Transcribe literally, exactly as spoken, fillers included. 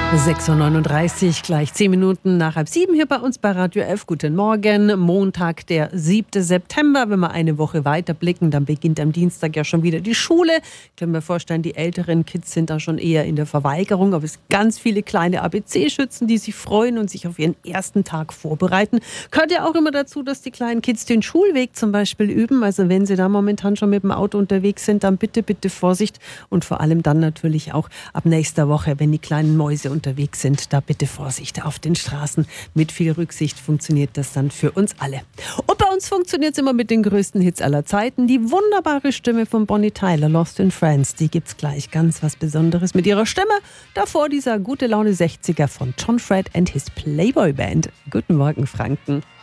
sechs Uhr neununddreißig, gleich zehn Minuten nach halb sieben hier bei uns bei Radio elf. Guten Morgen, Montag, der siebten September. Wenn wir eine Woche weiter blicken, dann beginnt am Dienstag ja schon wieder die Schule. Ich kann mir vorstellen, die älteren Kids sind da schon eher in der Verweigerung, aber es sind ganz viele kleine A B C-Schützen, die sich freuen und sich auf ihren ersten Tag vorbereiten. Gehört ja auch immer dazu, dass die kleinen Kids den Schulweg zum Beispiel üben. Also wenn sie da momentan schon mit dem Auto unterwegs sind, dann bitte, bitte Vorsicht und vor allem dann natürlich auch ab nächster Woche, wenn die kleinen Mäuse unterwegs sind, da bitte Vorsicht auf den Straßen. Mit viel Rücksicht funktioniert das dann für uns alle. Und bei uns funktioniert es immer mit den größten Hits aller Zeiten. Die wunderbare Stimme von Bonnie Tyler, Lost in France, die gibt's gleich. Ganz was Besonderes mit ihrer Stimme. Davor dieser gute Laune sechziger von John Fred and his Playboy Band. Guten Morgen, Franken.